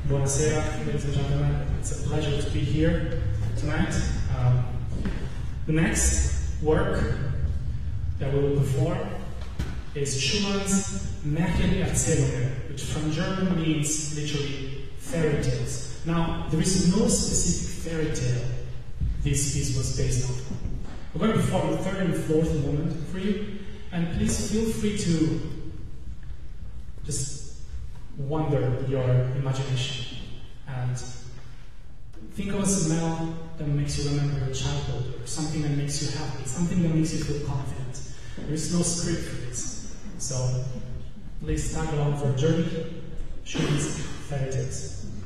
Buonasera, ladies and gentlemen. It's a pleasure to be here tonight. The next work that we will perform is Schumann's Märchenerzählungen, which from German means literally fairy tales. Now, there is no specific fairy tale this piece was based on. We're going to perform the third and fourth movement for you, and please feel free to just wander your imagination and think of a smell that makes you remember your childhood, or something that makes you happy, something that makes you feel confident. There is no script for this, so please tag along for a journey. Schumann's fairy tales.